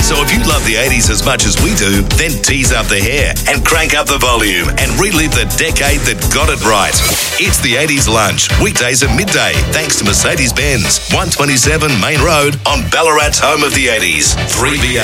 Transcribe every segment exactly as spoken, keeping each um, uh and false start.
So if you love the eighties as much as we do, then tease up the hair and crank up the volume and relive the decade that got it right. It's the eighties Lunch, weekdays at midday, thanks to Mercedes-Benz, one twenty-seven Main Road on Ballarat's home of the eighties, three B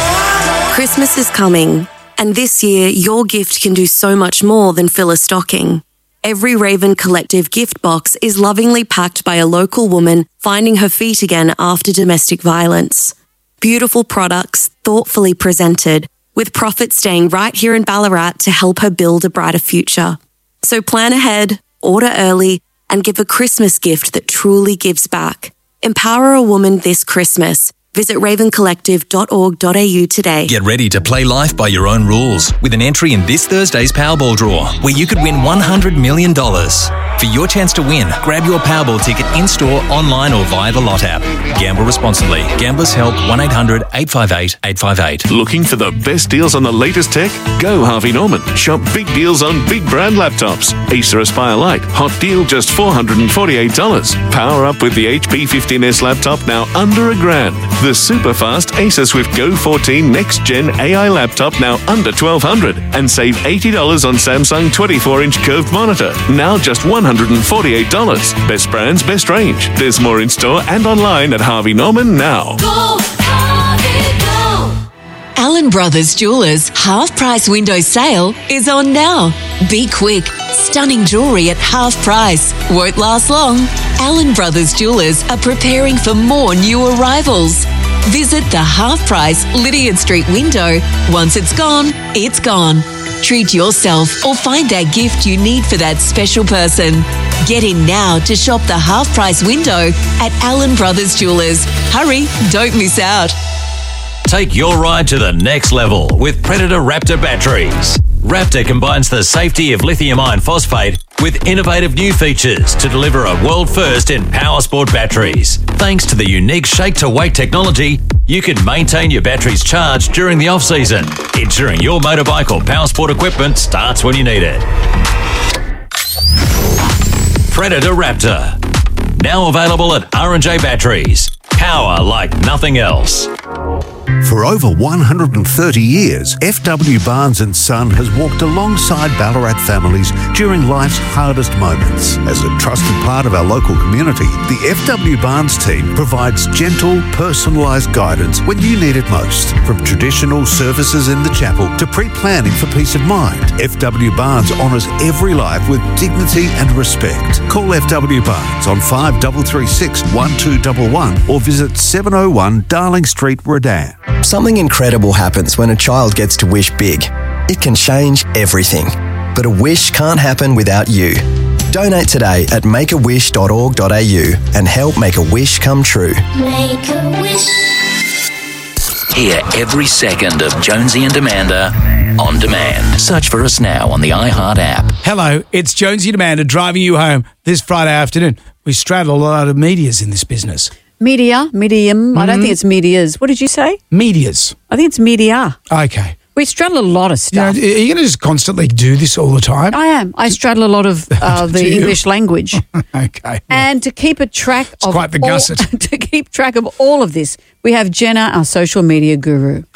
A. Christmas is coming, and this year your gift can do so much more than fill a stocking. Every Raven Collective gift box is lovingly packed by a local woman finding her feet again after domestic violence. Beautiful products, thoughtfully presented, with profit staying right here in Ballarat to help her build a brighter future. So plan ahead, order early, and give a Christmas gift that truly gives back. Empower a woman this Christmas. Visit raven collective dot org dot a u today. Get ready to play life by your own rules with an entry in this Thursday's Powerball draw, where you could win one hundred million dollars. For your chance to win, grab your Powerball ticket in-store, online or via the Lot app. Gamble responsibly. Gamblers Help one eight hundred eight five eight eight five eight. Looking for the best deals on the latest tech? Go Harvey Norman. Shop big deals on big brand laptops. Acer Aspire Lite. Hot deal just four hundred forty-eight dollars. Power up with the H P fifteen S laptop now under a grand. The super fast Acer Swift Go fourteen Next Gen A I laptop now under twelve hundred dollars. And save eighty dollars on Samsung twenty-four inch curved monitor. Now just one hundred forty-eight dollars. Best brands, best range. There's more in store and online at Harvey Norman now. Go, Harvey, go! Allen Brothers Jewelers half price window sale is on now. Be quick. Stunning jewellery at half price. Won't last long. Allen Brothers Jewelers are preparing for more new arrivals. Visit the half price Lydiard Street window. Once it's gone, it's gone. Treat yourself or find that gift you need for that special person. Get in now to shop the half price window at Allen Brothers Jewelers. Hurry, don't miss out. Take your ride to the next level with Predator Raptor batteries. Raptor combines the safety of lithium iron phosphate with innovative new features to deliver a world first in power sport batteries. Thanks to the unique shake-to-wake technology, you can maintain your batteries charged during the off-season, ensuring your motorbike or power sport equipment starts when you need it. Predator Raptor. Now available at R and J Batteries. Power like nothing else. For over one hundred thirty years, F W Barnes and Son has walked alongside Ballarat families during life's hardest moments. As a trusted part of our local community, the F W Barnes team provides gentle, personalised guidance when you need it most. From traditional services in the chapel to pre-planning for peace of mind, F W Barnes honours every life with dignity and respect. Call F W Barnes on five three three six, one two one one or visit seven oh one Darling Street, Redan. Something incredible happens when a child gets to wish big. It can change everything. But a wish can't happen without you. Donate today at make a wish dot org dot a u and help make a wish come true. Make a wish. Hear every second of Jonesy and Amanda on demand. Search for us now on the iHeart app. Hello, it's Jonesy and Amanda driving you home this Friday afternoon. We straddle a lot of medias in this business. Media, medium. Mm-hmm. I don't think it's medias. What did you say? Medias. I think it's media. Okay. We straddle a lot of stuff. You know, are you going to just constantly do this all the time? I am. I straddle a lot of uh, the English language. Okay. Well, and to keep a track it's of quite the all, gusset. to keep track of all of this, we have Jenna, our social media guru.